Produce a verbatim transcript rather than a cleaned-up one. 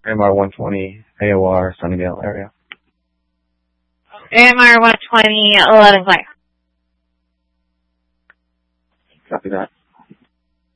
A M R one twenty, A O R, Sunnyvale area. A M R one twenty, eleven Clay. Copy that.